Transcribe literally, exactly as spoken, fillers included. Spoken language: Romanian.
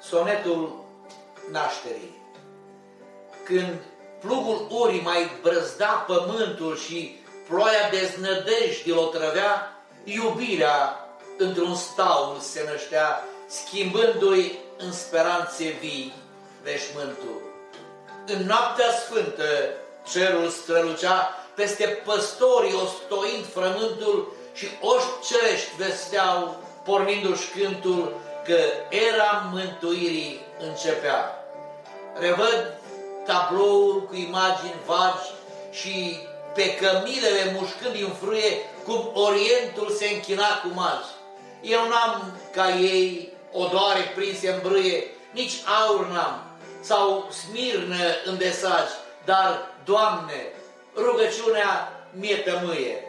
Sonetul nașterii. Când plugul urii mai brăzda pământul și ploaia deznădejdii o trăvea, iubirea într-un staul se năștea, schimbându-i în speranțe vii veșmântul. În noaptea sfântă cerul strălucea, peste păstorii ostoind frământul și oști cerești vesteau, pornindu-și cântul, că era mântuirii începea. Revăd tabloul cu imagini vagi și pe cămilele mușcând în frâie, cum Orientul se închina cu magi. Eu n-am ca ei odoare prinse în brâie, nici aur n-am, sau smirnă în desagi, dar, Doamne, rugăciunea mie tămâie.